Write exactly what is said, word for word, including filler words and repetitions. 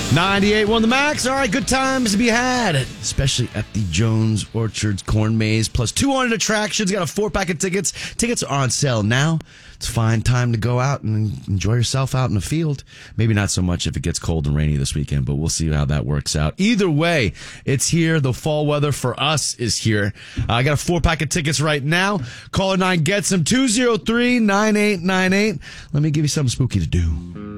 ninety-eight one The Max. All right, good times to be had, especially at the Jones Orchards Corn Maze. Plus two hundred attractions. Got a four-pack of tickets. Tickets are on sale now. It's a fine time to go out and enjoy yourself out in the field. Maybe not so much if it gets cold and rainy this weekend, but we'll see how that works out. Either way, it's here. The fall weather for us is here. Uh, I got a four-pack of tickets right now. Caller nine gets them. two oh three, nine eight nine eight. Let me give you something spooky to do.